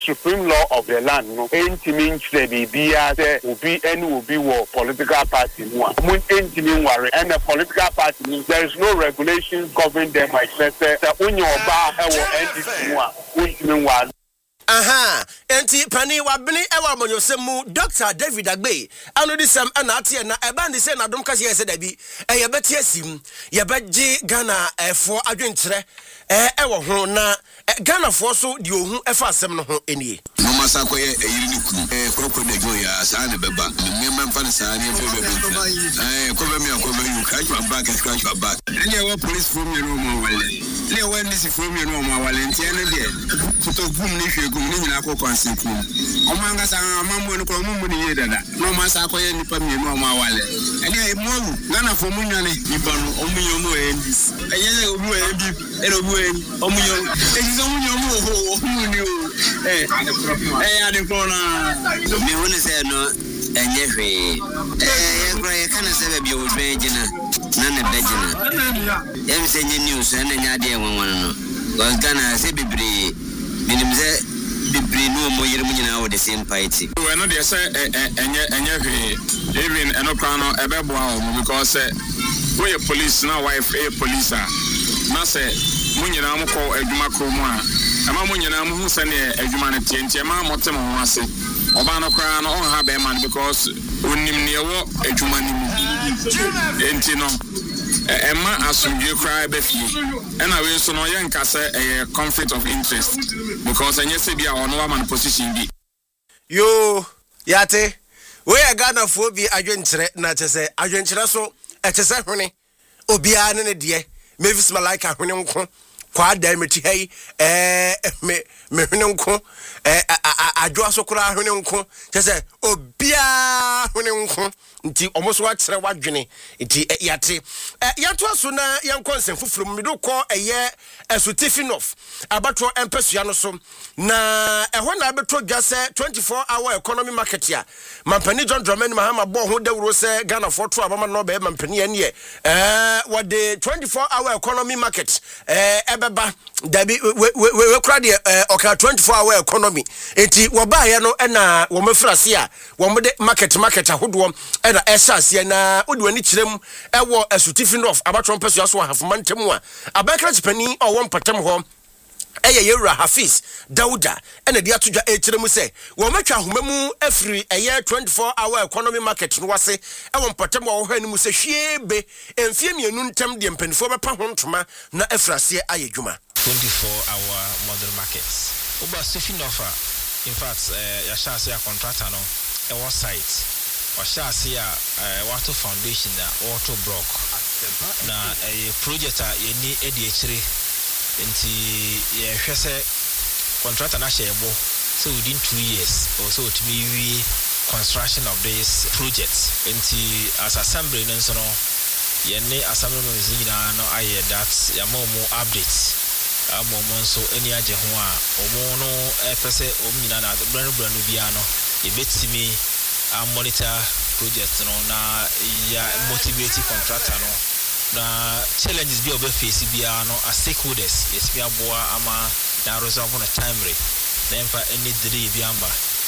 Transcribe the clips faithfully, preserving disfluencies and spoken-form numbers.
supreme law of the land no entimin chre bibia say obi any obi wo political party no mun entimin ware and a political party there is no regulations govern them I say say onye oba e wo N D C no a entimin ware. Aha, enti pani wabene ewa monyosemu Doctor David Agbe anu di sam ana atie na eba ndi se na dom kase yese da bi e ye beti asim ye beji Ghana efo adwenkyere eh ewo ho na Ghana fo so di ohun efa asem no ho enie no masa koye eyiri ni kunu eh krokro de go ya sa na beba me memfa ne sa ne fe bebe eh ko be me ko be you catch your back scratch your back any wa police from you no mo wale le wa ni si from you no mo wale ntia ne de to gum ni hwe gum ni nyina ko konsepu o manga sa amambo no ko mu ni ye dada no masa koye nipa me no mo wale any mo Ghana fo mu nwane nipa no o mu yo mo e ndis enye obu e bi e obu e o mu yo e zo mu yo mo o mu ni o eh eh ade kona me woni se no enye hwe eh egro ye kana se be bi o dwen gina na ne begina em se nye news na nya ade enwanwan no go Ghana se bibre minim se bibre no mo yere mu nyina wo the same party we no de se enye enye hwe even eno kra no ebe boa o because we police na wife e police na se mu nyina mo ko adwuma kro mu a ama mo nyina mo hu se ne adwuma ne tientie ma mo tem ho ase oba no kra no on ha be man because onim ne wo adwuma ni mu enti no Emma asumdwe cry be fie and we so no yen ka say a conflict of interest because enye se bia ono wa man position bi yo yate we Ghana fo bi adwenkyere na chese adwenkyere so etese hwene obia ne ne de Mavis Malaika hwene nko kwa da meti hey eh me me hwene nko eh adwo so kura hwene nko chese obia hwene nko nti omoso wa kyere wadwene nti yate yato aso na yankonsen fufuru mido ko eye Esutifinof abato empesua no so na eho na abeto dwase twenty-four hour economy market ya mampani John Dramani Mahama bo ho dawuro se Ghana for to abama no be mampani ya ne eh wode twenty-four hour economy market eh ebeba dabi we kura de oka twenty-four hour economy enti wo ba ye no na wo mafrase a wo mode market market ahodo na esase na odi wani kirem ewo Esutifinof abato empesua so hafomantem a abakra chipani o mpatam ho eye yewura Hafiz Dauda ene dia todwa e kiremu se wo matwa homamu afiri eye twenty-four hour economy market no wase e wo mpatam wo ho animu se hwiebe emfie mienu ntam de mpanifo bepa ho ntoma na afrase ayedwuma twenty-four hour modern markets oba Esutifinof in fact eh ya shase ya contractor no e wo site wa shase ya water foundation na auto block na eh project a yeni e de ekire nti ye hwese contractor na shebo so within two years or so to be we construction of this project nti as assembly no so no ye ne assembly members nyina no aye that ya mo mo update amo mo so eni age ho a omo no e pese om nyina na brano brano bia no ye betimi a monitor project no na ya motivate contractor no na challenges bi obe face bia no as stakeholders yes bia boa ama na resolve on a timely then for any delay bi amba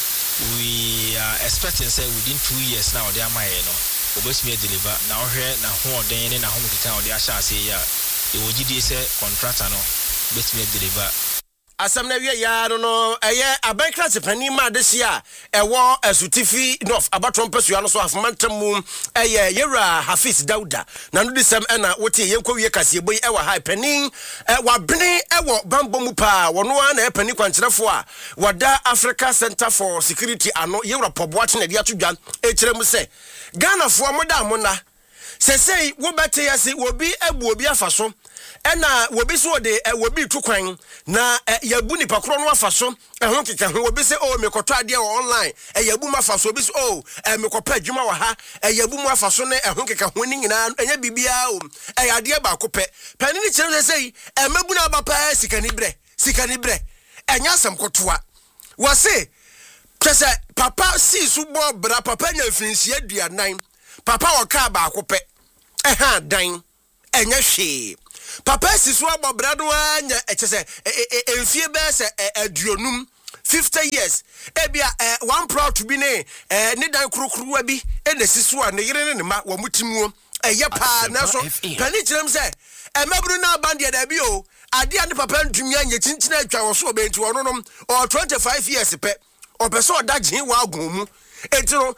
we are expecting say within two years now they am here no obesime deliver na ohwe na ho oden ne na ho mkita ode ahya ase ya e wogidi say contractor no obesime deliver asam na wie ya no no eye abankra sepani ma de sia ewo Esutifinof abato mpesua no so afomantam eye yewura Hafiz Dauda na no disem na wote yenkwa wie kase boy ewo ha panin wabene ewo bambo mu pa wono na epani kwankyerefo a wada Africa Center for Security ano yewura Poboate na dia todwa e kirem se Ghana fo amoda amona sesei wo bete yase wobi ebu obi afaso ena wobi so de wobi tukwan na yabu ni pakro no afaso ehon keka ho wobi se o mekoto ade online yabu mafaso obi se o mekopa adwuma wa ha yabu mu afaso ne ehon keka ho ni nyina enya bibia o ade ba kope pani ni kire sei emabu na bapa sikani bre sikani bre enya asem kotoa wo se pese papa si su bo bra papa nya finsi aduanan papa wo ka ba kope eha dan enya hwe papa sisu abobra do anya eche se enfie be se aduonum fifty years ebia eh, one proud to be ne eh, ne dan krokruwa bi e na siso a ne yere ne ma wo mutimuo eye pa na so pani kyerem se e mabru na bande da bi o ade ade papa ntumi anye chinchina atwa wo so obenti wo no no o twenty-five years pe obeso odagye wa agon mu etiro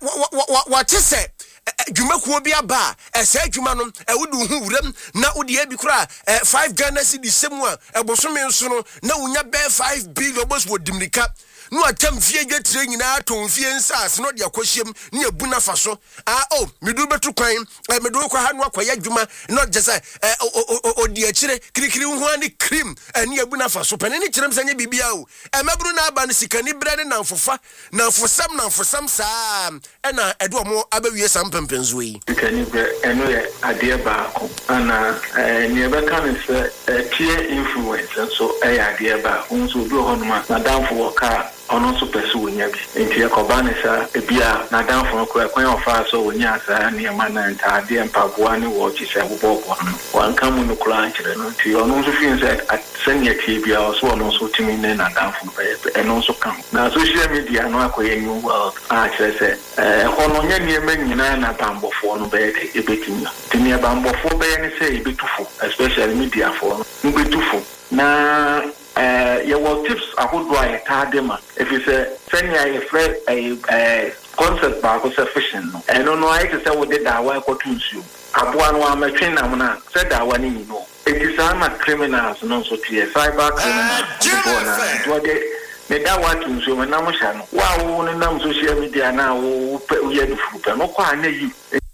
wa tese dwumakuo bi aba ese dwuma no e wudu hu wuram na wode abi kura five Ghana cedi semu a ebosome nso no na wunya be five billion bos wo dimrika no atam fie dwetire nyina to fie nsas no de akohyem ne abuna fa so ah oh medu betu kwan medu kwa ha no akoya dwuma no jese odi akire kirikiri hu ani cream ne abuna fa so pane ne kirem sanye bibia o emabru na aba no sikani brede na mfofa na mfosam na mfosam saa na edo mo abawie sam pempenzo yi sikani bre eno ye ade ba ko ana ne be kan se peer influence so e ade ba unso do honuma na danfo ka ono so pesu wonya bi enti ekobane sa ebia na danfo ko ekwan ofa so wonya sa ne ma na ntade mpaboa ne wo chi se boboko wan kamu no kula nkire no ti ono so fin se senya ti bia so ono so timi ne na danfo be eno so kam na social media no akoye new world a kire se eh ono nya ne ma nyina na bambofo no be ebetimi timi bambofo be ne se ebetufo especially media for no betufo na eh your tips ahodo a yetadema if you say send your friend a concept ba ko sufficient no eno no I say we did that wa ko tunsu aboa no amatwe nam na say that one ni no it is am criminals no so tie cyber criminals do de me da wa tunsu me nam sha no wa wo no nam social media na wo ye du fupa no kwa na yi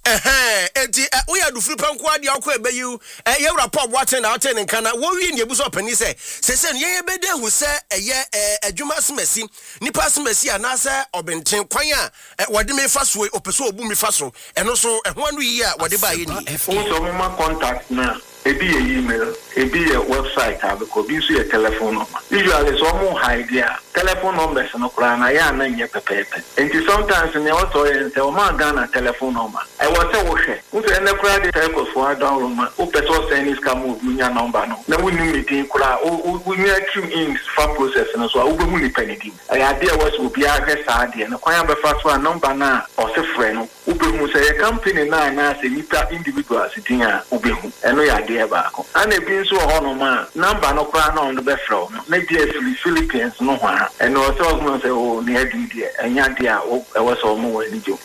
eh enti we are do free panko ade akọ ebeyu eh ye rapport waten na waten nka na wo wi ne ebuso pani se se se ye bede hu se eye adwuma smasi nipa smasi anase obenten kwan a wode me fa so opeso obu me fa so eno so ehwo anu yi a wode ba ye ni so mo contact na ebi ye email ebi ye website abiko bi so ye telephone number usually so mo hide ya telephone number no kra na ya na nye pepepe enti sometimes ne auto ye nte o ma Ghana telephone number I was say wo hwe wo say na kra de telco for download ma o person send this ka move nya number no na wo ni meeting kra o wo nya queue in for process no so wo be mu ni penity I idea was wo bia hwe sa de na kwan be fa so a number na o se frɛ no wo be mu say company na na say nipa individual sitin a wo be hu eno ya eba ko ana bi nso ho no ma number no kra na on be fro no na dia Philippines no ho a eno so go say o ne adi dia enya dia o e wo so mo wani jo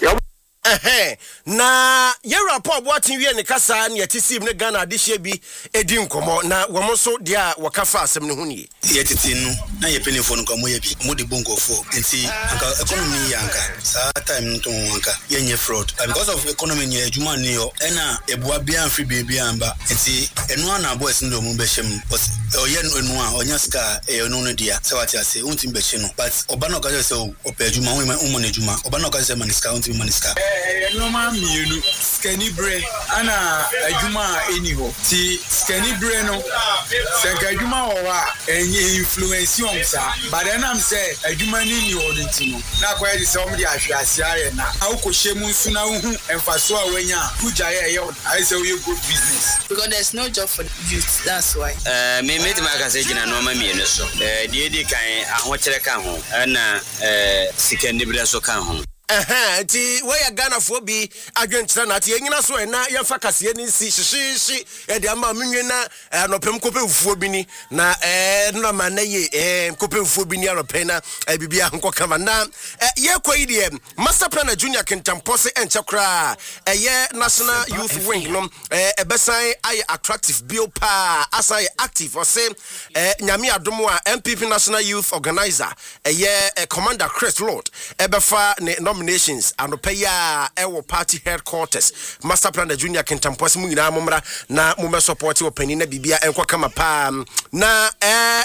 eh na ye rapport boatin wie ne kasa ne yetisim ne Ghana adihye bi edi nkomo na wo mo so dia wo kafa asem ne huni yetitin no na ye penifo no komo ye bi mo de bonkofo enti anka economy yanka sa time no to anka ye nye fraud because of economy nye adwuma ne yo ena ebua bia amfri bia amba enti eno ana boys ndo mo be hyem but oye enu a onya ska e eno no dia se wati ase unti be hye no but oba na ka say o opa adwuma wo mo na adwuma oba na ka say maniska unti maniska no ma mienu skani bre ana adwuma eni ho ti skani bre no se ka adwuma wo wa enye influence on sa but then am say adwuma ni ni ho nti no na kwa ye se o me ahwe ase are na awko hyemu nsu na hu emfaso a wanya kuja ye ye I say we good business because there's no job for the youth that's why eh me me ma ka say gina no ma mienu so eh die di kan ahokyere kan ho na eh skani bre so kan ho eh ti we ya Ghana fo bi adwenkyere na ti enyina so na ye fa kase ni si hyehyehye e de ama menwe na anopem kopemfuo bi ni na eh no ma na ye eh kopemfuo bi ni anopem na bibia nko kama na ye koyi de master plan junior kintampose enchekra eh ye national youth wing no eh ebesan ay attractive biopa asai active or say eh nyame adomo a M P P national youth organizer eh ye commander Chris Lord ebefa ne nominations and pay ya ewo party headquarters master plan the junior kintampose mu nyina momra na mo me support opani na bibia enko kama pa na eh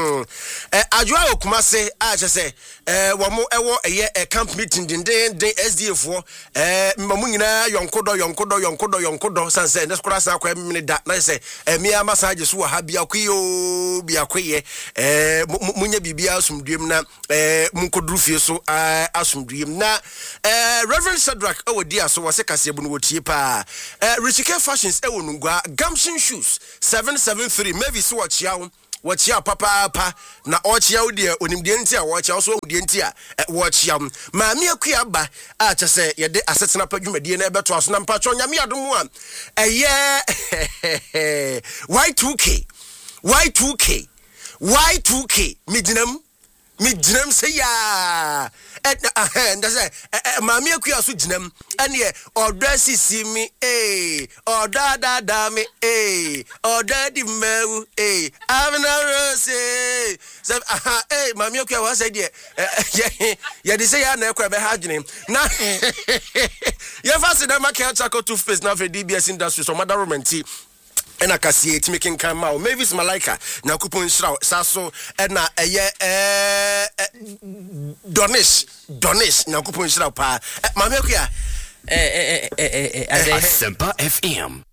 eh adwa okumase a chese eh wo mo ewo eye e camp meeting din din S D F wo eh mu nyina yonkodo yonkodo yonkodo yonkodo sanse ne skora sa kwa mini da na se eh mia massage so ha bia kwayo bia kwaye eh munya bibia asumduem na eh munkoduru fie so asumduem na eh Reverend Shadrack ewodi aso wose kasebu no wotie pa eh Richike Fashions ewo nungwa Gamshin shoes seven seven three maybe so wachiawo wɔkyia papa pa na ɔkyia wo deɛ onimdeɛ nti a wɔkyia so wo deɛ nti a wɔkyia maame akua ba a kyɛ sɛ yɛde asetena pa dwumadie na ɛbɛto aso na mpatwɔ nyame adom a ɛyɛ Y two K Y two K Y two K midinam midinam sɛ ya and that's it maame akua so ginam ɛne ɔdɔ sisi mi eh ɔdɔ dada mi eh ɔdɔ di mawu eh amna rose sɛ aha eh maame akua wa sɛ deɛ yɛ de sɛ ya na ɛkɔ bɛ ha gyene na yɛ fa se na ma ka chako toothpaste na for D B S industry so mother romanti ena kasie timi kenkan ma o Mavis Malaika na kupon shira saso ena eye eh Donish Donish na kupon shira pa maame akua eh eh eh eh eh Asempa F M